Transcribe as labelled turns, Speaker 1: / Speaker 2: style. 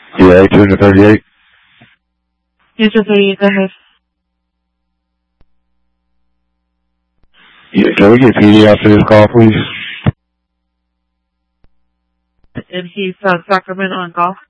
Speaker 1: Yeah, 238.
Speaker 2: Yes, 238, go ahead.
Speaker 1: Yeah, can we get PD after this call, please?
Speaker 2: And he's Sacramento on call.